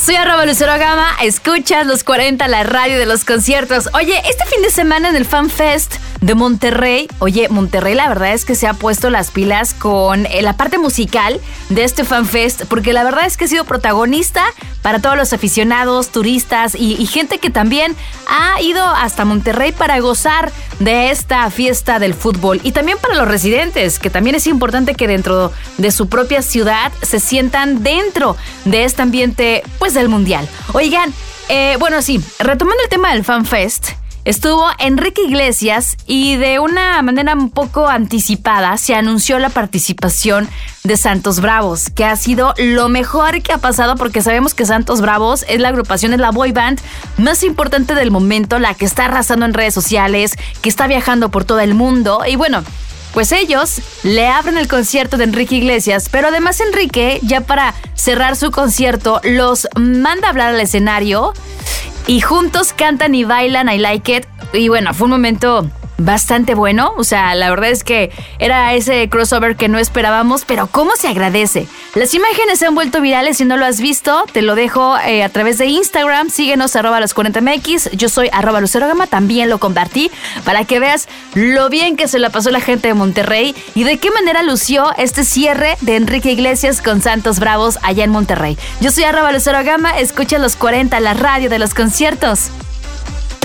Soy @Lucero Gama, escuchas los 40, la radio de los conciertos. Oye, este fin de semana en el Fan Fest de Monterrey, Monterrey la verdad es que se ha puesto las pilas con la parte musical de este Fan Fest, porque la verdad es que ha sido protagonista para todos los aficionados, turistas y gente que también ha ido hasta Monterrey para gozar de esta fiesta del fútbol, y también para los residentes, que también es importante que dentro de su propia ciudad se sientan dentro de este ambiente pues del mundial. Oigan, retomando el tema del Fan Fest, estuvo Enrique Iglesias y de una manera un poco anticipada se anunció la participación de Santos Bravos, que ha sido lo mejor que ha pasado, porque sabemos que Santos Bravos es la agrupación, es la boy band más importante del momento, la que está arrasando en redes sociales, que está viajando por todo el mundo. Y bueno, pues ellos le abren el concierto de Enrique Iglesias, pero además Enrique, ya para cerrar su concierto, los manda a hablar al escenario y juntos cantan y bailan I Like It. Y bueno, fue un momento bastante bueno. O sea, la verdad es que era ese crossover que no esperábamos, pero cómo se agradece. Las imágenes se han vuelto virales. Si no lo has visto, te lo dejo a través de Instagram. Síguenos @los40mx. Yo soy @Lucero Gama. También lo compartí para que veas lo bien que se la pasó la gente de Monterrey y de qué manera lució este cierre de Enrique Iglesias con Santos Bravos allá en Monterrey. Yo soy @Lucero Gama. Escucha los 40, la radio de los conciertos.